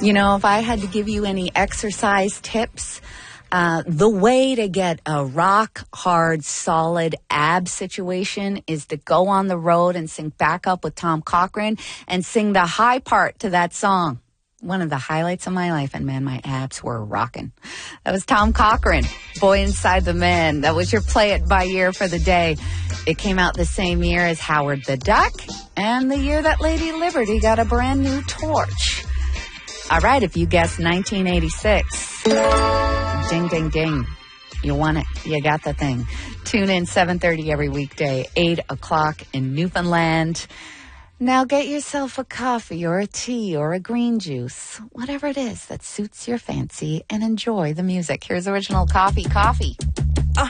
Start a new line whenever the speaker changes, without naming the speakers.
You know, if I had to give you any exercise tips, the way to get a rock hard, solid ab situation is to go on the road and sing Back Up with Tom Cochrane and sing the high part to that song. One of the highlights of my life, and man, my abs were rocking. That was Tom Cochrane, Boy Inside the Man. That was your Play It by year for the day. It came out the same year as Howard the Duck, and the year that Lady Liberty got a brand new torch. All right, if you guessed 1986, ding, ding, ding. You won it. You got the thing. Tune in 7:30 every weekday, 8 o'clock in Newfoundland. Now get yourself a coffee or a tea or a green juice, whatever it is that suits your fancy, and enjoy the music. Here's Original Coffee.